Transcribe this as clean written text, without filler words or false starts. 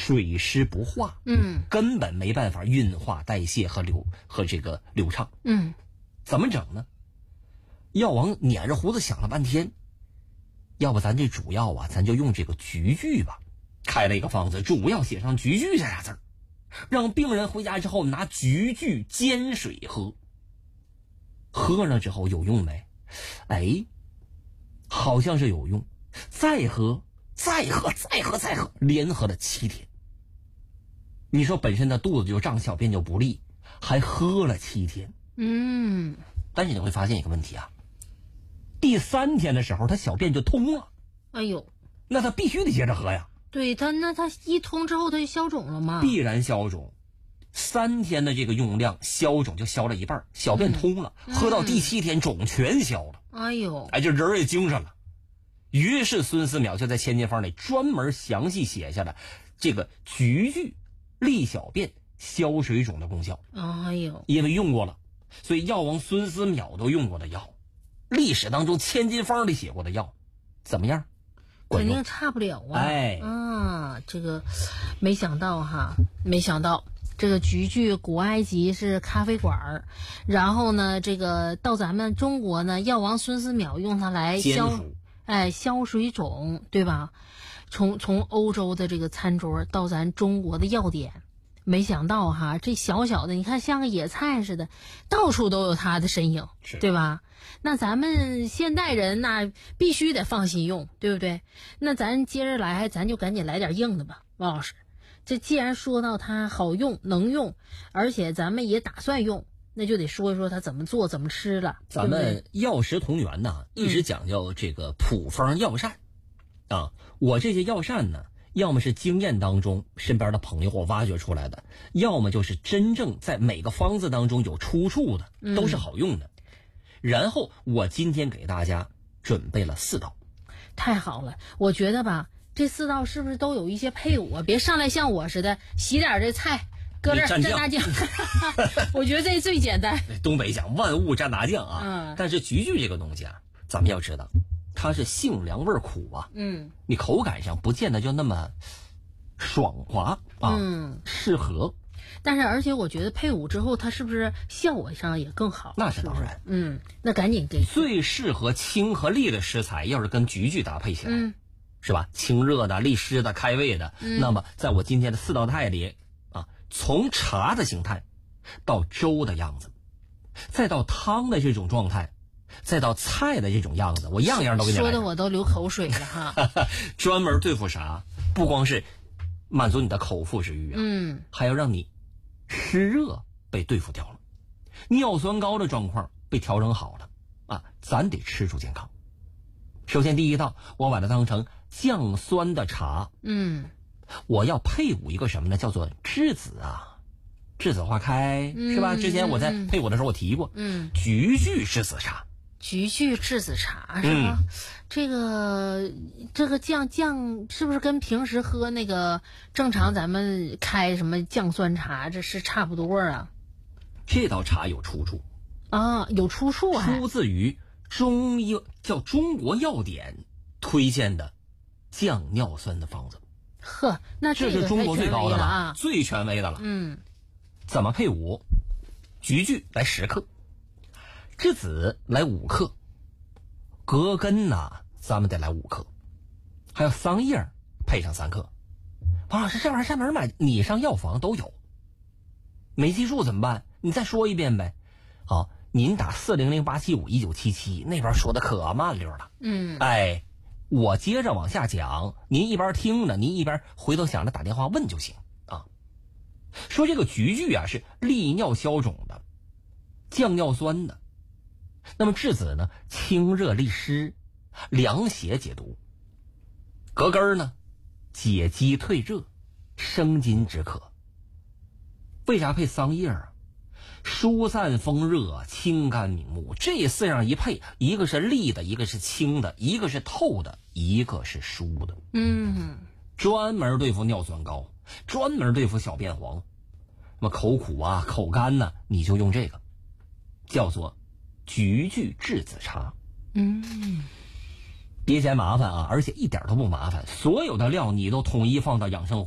水湿不化，根本没办法运化代谢和这个流畅。怎么整呢？药王捻着胡子想了半天，要不咱这主要啊，咱就用这个菊苣吧。开了一个方子，主要写上菊苣这俩字儿，让病人回家之后拿菊苣煎水喝。喝了之后有用没？哎，好像是有用。再喝，连喝了7天。你说本身的肚子就胀，小便就不利，还喝了7天。但是你会发现一个问题啊，第3天的时候他小便就通了。 哎呦， 那他必须得接着喝呀。 对，那他一通之后他就消肿了吗？ 必然消肿。3天的这个用量，消肿就消了一半，小便通了，喝到第7天肿全消了。 哎呦， 这人也精神了。于是孙思邈就在千金方里专门详细写下了这个菊苣利小便、消水肿的功效。 哎呦， 因为用过了，所以药王孙思邈都用过的药，历史当中千金方里写过的药，怎么样？ 肯定差不了啊！这个没想到这个菊苣古埃及是咖啡馆，然后呢，这个到咱们中国呢，药王孙思邈用它来消水肿，对吧？从欧洲的这个餐桌到咱中国的药典，没想到这小小的，你看像个野菜似的，到处都有它的身影，对吧？那咱们现代人那必须得放心用，对不对？那咱接着来，咱就赶紧来点硬的吧，王老师。这既然说到它好用能用，而且咱们也打算用，那就得说一说它怎么做怎么吃了。 咱们药食同源呢，一直讲究这个普方药膳啊。我这些药膳呢，要么是经验当中身边的朋友我挖掘出来的，要么就是真正在每个方子当中有出处的，都是好用的。然后我今天给大家准备了4道。 太好了，我觉得吧，这4道是不是都有一些配伍啊？别上来像我似的洗点这菜搁这蘸大酱我觉得这最简单。 东北讲万物蘸大酱啊。但是菊苣这个东西啊，咱们要知道它是性凉味苦啊。你口感上不见得就那么爽滑啊。适合。 但是而且我觉得配伍之后它是不是效果上也更好？ 那是当然。 那赶紧给。 最适合清和利的食材要是跟菊苣搭配起来，是吧？清热的、利湿的、开胃的。那么在我今天的4道菜里啊，从茶的形态到粥的样子，再到汤的这种状态，再到菜的这种样子，我样样都给你来。 说的我都流口水了哈。 专门对付啥？不光是满足你的口腹之欲啊，还要让你湿热被对付掉了，尿酸高的状况被调整好了啊，咱得吃出健康。首先第一道，我把它当成降酸的茶。我要配伍一个什么呢？叫做栀子啊，栀子花开，是吧？之前我在配伍的时候我提过。菊苣栀子茶。 菊苣栀子茶是吧？这个降是不是跟平时喝那个正常咱们开什么降酸茶这是差不多啊？ 这道茶有出处啊，有出处啊， 出自于中国药典推荐的降尿酸的方子。 呵，那这是中国最高的了啊， 最权威的了。怎么配伍？菊苣来10克，栀子来5克，葛根呐，咱们得来5克，还有桑叶配上3克。王老师，这玩意儿上哪儿买？你上药房都有。没记住怎么办？你再说一遍呗。好，您打400-875-1977，那边说的可慢溜了。我接着往下讲，您一边听着，您一边回头想着打电话问就行啊。说这个菊苣啊是利尿消肿的，降尿酸的。那么栀子呢，清热利湿，凉血解毒。葛根呢，解肌退热，生津止渴。为啥配桑叶啊？疏散风热，清肝明目，这4样一配，一个是利的，一个是清的，一个是透的，一个是疏的。专门对付尿酸高，专门对付小便黄。那么口苦啊、口干呢，你就用这个，叫做菊苣栀子茶。别嫌麻烦啊，而且一点都不麻烦，所有的料你都统一放到养生